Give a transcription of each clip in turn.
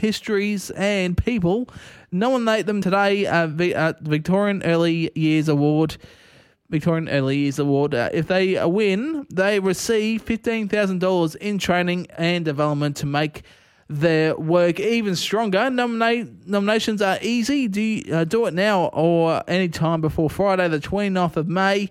histories and people. Nominate them today at Victorian Early Years Award. If they win, they receive $15,000 in training and development to make their work even stronger. Nominations are easy. Do it now or any time before Friday, the 29th of May.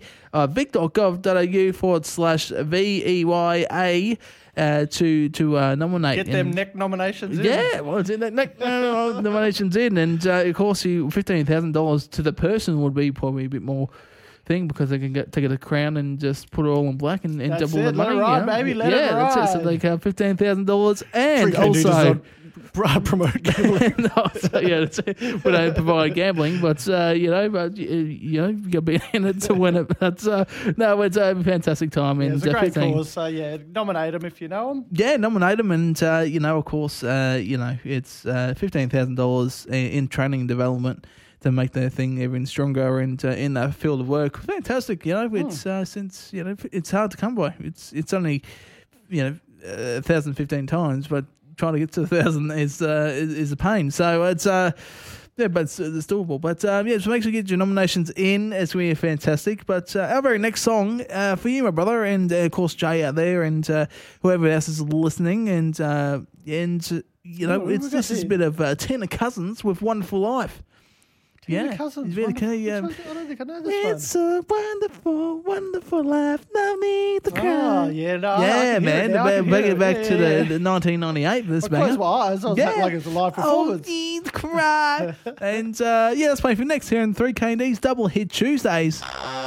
vic.gov.au/VEYA to nominate. Get them neck nominations in. Yeah, well, it's in that neck nominations in. And, of course, $15,000 to the person would be probably a bit more thing because they can take a crown and just put it all in black and double the money. Let it ride, baby. Let it ride. That's it. So they have $15,000 and also promote gambling. We don't provide gambling, but you got to be in it to win it. That's it's a fantastic time. Yeah, and it's a great cause. So nominate them if you know them. Yeah, nominate them, and of course, it's $15,000 in training and development to make their thing even stronger and in that field of work. Fantastic, it's since it's hard to come by. It's only 1,015 times, but trying to get to 1,000 is a pain. So it's but it's doable. But so make sure you get your nominations in. It's going to be fantastic. But our very next song for you, my brother, and of course Jay out there, and whoever else is listening, and it's just this bit of Tina Cousins with "Wonderful Life." Cousins. I don't think I know this one. It's a wonderful, wonderful life. No need to cry. Oh, yeah, no. Yeah, man. Bring it back to the 1998. This banger. I closed my eyes. I was like it was a live performance. Oh, need to cry. And let's play for next here in 3KD's Double Hit Tuesdays.